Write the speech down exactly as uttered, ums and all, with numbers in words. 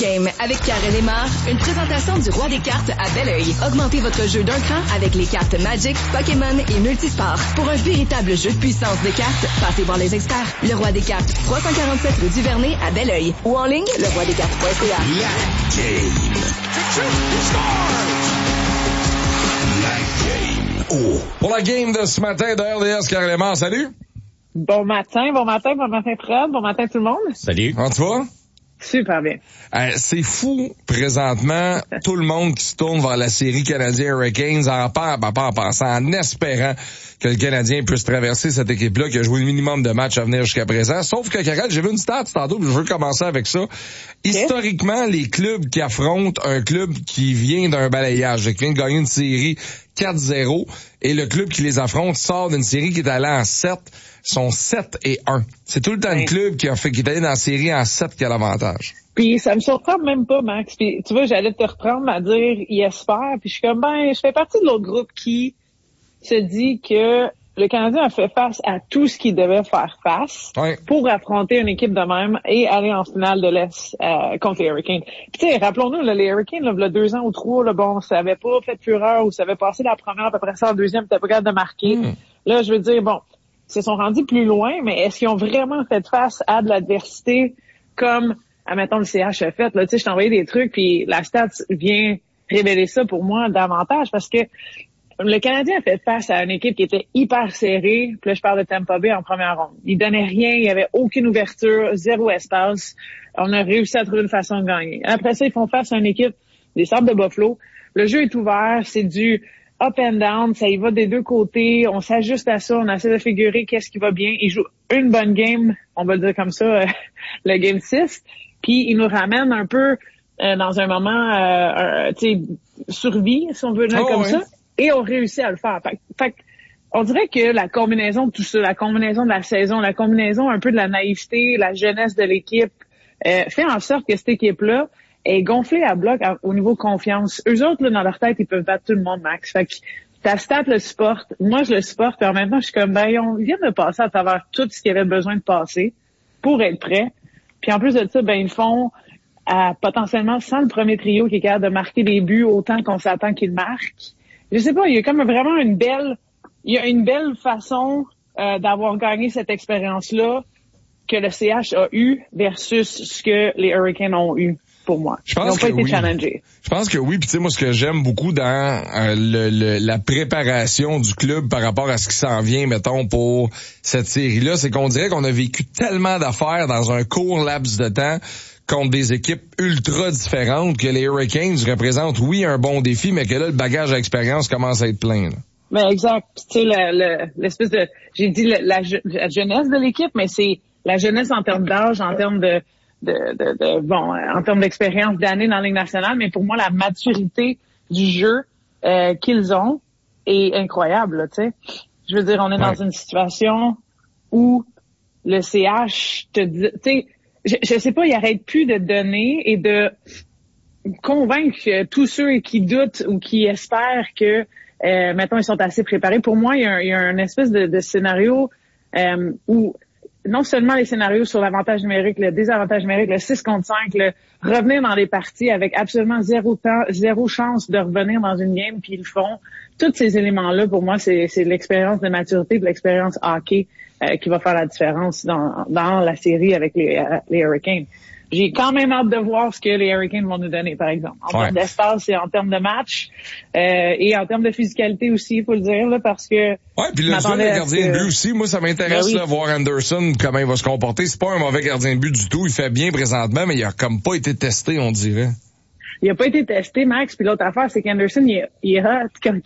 Game avec Karel Émard, une présentation du Roi des cartes à Belleuil. Augmentez votre jeu d'un cran avec les cartes Magic, Pokémon et Multisport. Pour un véritable jeu de puissance de cartes, passez voir les experts. Le Roi des cartes, trois cent quarante-sept rue du Vernet à Belleuil. Ou en ligne, le roi des cartes point c a. La Game. La Game. Oh. Pour la game de ce matin de R D S, Karel Émard, salut. Bon matin, bon matin, bon matin Fred, bon matin tout le monde. Salut. Comment tu vas? Super bien. Euh, c'est fou, présentement, tout le monde qui se tourne vers la série Canadien Hurricanes en, pas, pas, pas en pensant, en espérant que le Canadien puisse traverser cette équipe-là qui a joué le minimum de matchs à venir jusqu'à présent. Sauf que, Karel, j'ai vu une stat tantôt, je veux commencer avec ça. Historiquement, les clubs qui affrontent un club qui vient d'un balayage, qui vient de gagner une série quatre zéro, et le club qui les affronte sort d'une série qui est allée en sept, sont sept et un. C'est tout le temps le club qui a fait, qui est allé dans la série en sept qui a l'avantage. Puis ça me surprend même pas, Max. Puis tu vois, j'allais te reprendre à dire il espère. Puis je suis comme ben, je fais partie de l'autre groupe qui se dit que le Canadien a fait face à tout ce qu'il devait faire face ouais. pour affronter une équipe de même et aller en finale de l'Est euh, contre les Hurricanes. Puis tu sais, rappelons-nous, là, les Hurricanes, là, il y a deux ans ou trois, là, bon, ça avait pas fait fureur ou ça avait passé la première, puis après ça, la deuxième, t'as pas capable de marquer. Mm. Là, je veux dire, bon, ils se sont rendus plus loin, mais est-ce qu'ils ont vraiment fait face à de l'adversité comme, admettons, le C H a fait? Là, tu sais, je t'ai envoyé des trucs, puis la stat vient révéler ça pour moi davantage, parce que le Canadien a fait face à une équipe qui était hyper serrée. Puis là, je parle de Tampa Bay en première ronde. Il donnait rien, il y avait aucune ouverture, zéro espace. On a réussi à trouver une façon de gagner. Après ça, ils font face à une équipe des Sables de Buffalo. Le jeu est ouvert, c'est du up and down, ça y va des deux côtés. On s'ajuste à ça, on essaie de figurer qu'est-ce qui va bien. Ils jouent une bonne game, on va le dire comme ça, euh, le game six. Puis ils nous ramènent un peu euh, dans un moment, euh, euh, tu sais, survie, si on veut le dire oh, comme oui. ça. Et on réussit à le faire. Fait, fait, on dirait que la combinaison de tout ça, la combinaison de la saison, la combinaison un peu de la naïveté, la jeunesse de l'équipe, euh, fait en sorte que cette équipe-là est gonflée à bloc à, au niveau confiance. Eux autres, là, dans leur tête, ils peuvent battre tout le monde, Max. Fait que ta stat le supporte, moi je le supporte, et en même temps, je suis comme, ben, on vient de passer à travers tout ce qu'il y avait besoin de passer pour être prêt. Puis en plus de ça, ben, ils font à, potentiellement sans le premier trio qui est capable de marquer des buts autant qu'on s'attend qu'ils marquent. Je sais pas, il y a comme vraiment une belle, il y a une belle façon euh, d'avoir gagné cette expérience-là que le C H a eu versus ce que les Hurricanes ont eu pour moi. Je pense Ils n'ont pas que été oui. challengés. Je pense que oui, puis tu sais moi ce que j'aime beaucoup dans euh, le, le, la préparation du club par rapport à ce qui s'en vient, mettons pour cette série-là, c'est qu'on dirait qu'on a vécu tellement d'affaires dans un court laps de temps contre des équipes ultra différentes que les Hurricanes représentent, oui, un bon défi, mais que là, le bagage à expérience commence à être plein. Là. Mais exact. Tu sais, le, le, l'espèce de... J'ai dit le, la, la jeunesse de l'équipe, mais c'est la jeunesse en termes d'âge, en termes de... de, de, de bon, en termes d'expérience d'années dans la Ligue nationale, mais pour moi, la maturité du jeu euh, qu'ils ont est incroyable, tu sais. Je veux dire, on est ouais. dans une situation où le C H te dit... Tu sais, Je, je sais pas, il arrête plus de donner et de convaincre tous ceux qui doutent ou qui espèrent que, euh, maintenant ils sont assez préparés. Pour moi, il y a un, il y a un espèce de, de scénario euh, où non seulement les scénarios sur l'avantage numérique, le désavantage numérique, le six contre cinq, le revenir dans les parties avec absolument zéro temps, zéro chance de revenir dans une game, puis ils le font. Tous ces éléments-là, pour moi, c'est, c'est l'expérience de maturité, de l'expérience hockey euh, qui va faire la différence dans, dans la série avec les, euh, les Hurricanes. J'ai quand même hâte de voir ce que les Hurricanes vont nous donner, par exemple. En ouais. termes d'espace et en termes de match, euh, et en termes de physicalité aussi, il faut le dire, là, parce que... Ouais, puis le duel de gardien de but aussi, moi, ça m'intéresse, ben oui. là, voir Anderson, comment il va se comporter. C'est pas un mauvais gardien de but du tout, il fait bien présentement, mais il a comme pas été testé, on dirait. Il a pas été testé, Max, puis l'autre affaire, c'est qu'Anderson, il est, il est hot, comme